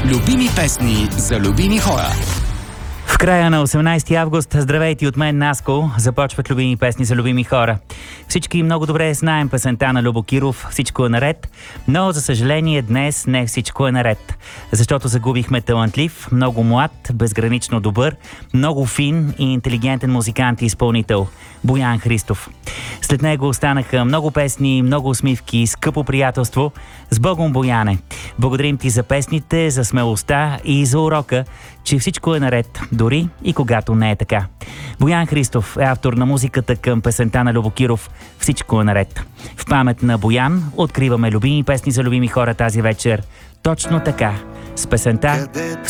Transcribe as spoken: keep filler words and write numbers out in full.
Любими песни за любими хора. В края на осемнайсети август, здравейте от мен, Наско, започват любими песни за любими хора. Всички много добре знаем песента на Любо Киров «Всичко е наред», но за съжаление днес не всичко е наред. Защото загубихме талантлив, много млад, безгранично добър, много фин и интелигентен музикант и изпълнител – Боян Христов. След него останаха много песни, много усмивки, скъпо приятелство. С Богом, Бояне! Благодарим ти за песните, за смелостта и за урока, че всичко е наред, дори и когато не е така. Боян Христов е автор на музиката към песента на Любо Киров «Всичко е наред». В памет на Боян откриваме любими песни за любими хора тази вечер. Точно така, с песента